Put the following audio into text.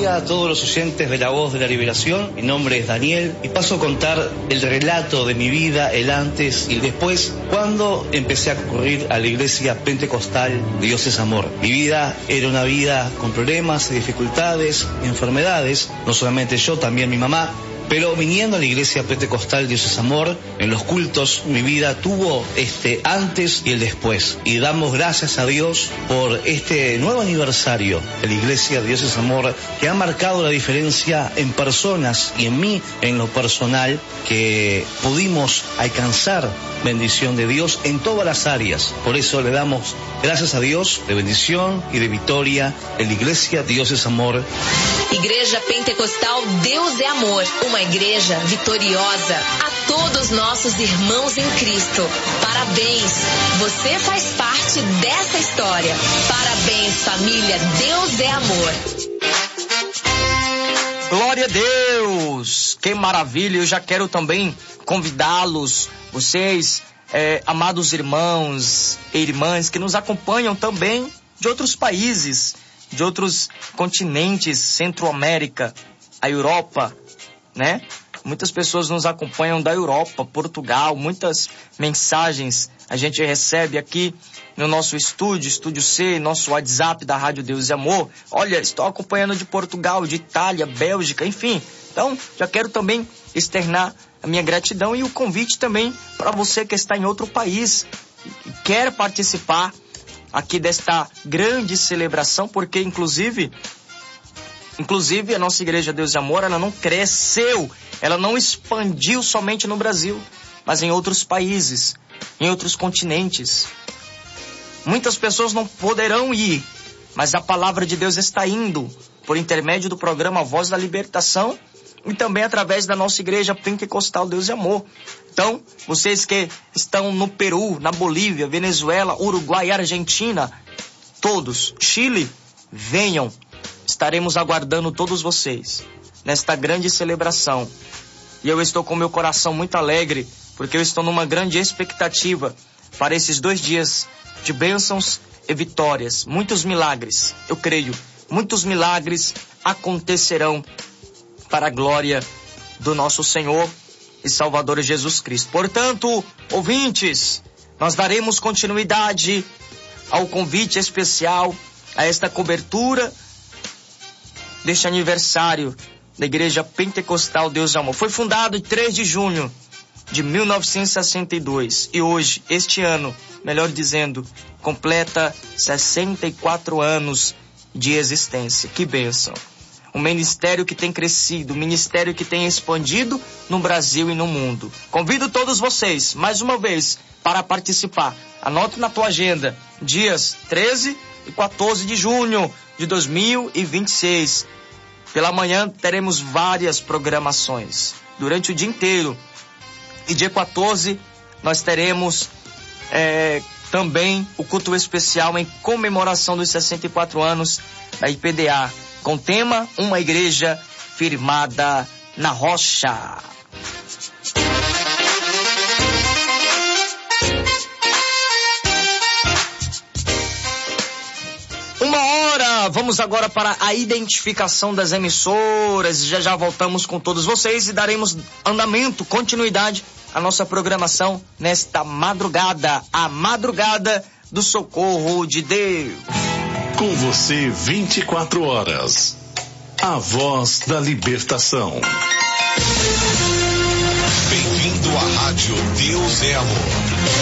día a todos los oyentes de La Voz de la Liberación. Mi nombre es Daniel y paso a contar el relato de mi vida, el antes y el después, cuando empecé a concurrir a la iglesia pentecostal Dios es Amor. Mi vida era una vida con problemas, dificultades, enfermedades, no solamente yo, también mi mamá. Pero viniendo a la iglesia pentecostal Dios es Amor, en los cultos mi vida tuvo este antes y el después. Y damos gracias a Dios por este nuevo aniversario de la iglesia Dios es Amor, que ha marcado la diferencia en personas y en mí, en lo personal, que pudimos alcanzar bendición de Dios en todas las áreas. Por eso le damos gracias a Dios de bendición y de victoria en la iglesia Dios es Amor. Igreja Pentecostal Deus é Amor, uma igreja vitoriosa. A todos nossos irmãos em Cristo, parabéns! Você faz parte dessa história. Parabéns, família, Deus é Amor. Glória a Deus! Que maravilha! Eu já quero também convidá-los, vocês, amados irmãos e irmãs que nos acompanham também de outros países, de outros continentes, Centro-América, a Europa, né? Muitas pessoas nos acompanham da Europa, Portugal, muitas mensagens a gente recebe aqui no nosso Estúdio C, nosso WhatsApp da Rádio Deus e Amor. Olha, estou acompanhando de Portugal, de Itália, Bélgica, enfim. Então, já quero também externar a minha gratidão e o convite também para você que está em outro país e quer participar aqui desta grande celebração, porque inclusive a nossa Igreja Deus e Amor, ela não cresceu, ela não expandiu somente no Brasil, mas em outros países, em outros continentes. Muitas pessoas não poderão ir, mas a palavra de Deus está indo por intermédio do programa Voz da Libertação e também através da nossa Igreja Pentecostal Deus e Amor. Então, vocês que estão no Peru, na Bolívia, Venezuela, Uruguai, Argentina, todos, Chile, venham. Estaremos aguardando todos vocês nesta grande celebração. E eu estou com meu coração muito alegre, porque eu estou numa grande expectativa para esses 2 dias de bênçãos e vitórias. Muitos milagres, eu creio, muitos milagres acontecerão para a glória do nosso Senhor e Salvador Jesus Cristo. Portanto, ouvintes, nós daremos continuidade ao convite especial, a esta cobertura deste aniversário da Igreja Pentecostal Deus e Amor. Foi fundado em 3 de junho de 1962 e hoje, este ano, melhor dizendo, completa 64 anos de existência. Que bênção! Um ministério que tem crescido, um ministério que tem expandido no Brasil e no mundo. Convido todos vocês, mais uma vez, para participar. Anote na tua agenda, dias 13 e 14 de junho de 2026. Pela manhã teremos várias programações, durante o dia inteiro. E dia 14 nós teremos também o culto especial em comemoração dos 64 anos da IPDA, com tema Uma Igreja Firmada na Rocha. Vamos agora para a identificação das emissoras. Já voltamos com todos vocês e daremos andamento, continuidade à nossa programação nesta madrugada, a madrugada do socorro de Deus. Com você 24 horas, a voz da libertação. Bem-vindo à Rádio Deus é Amor.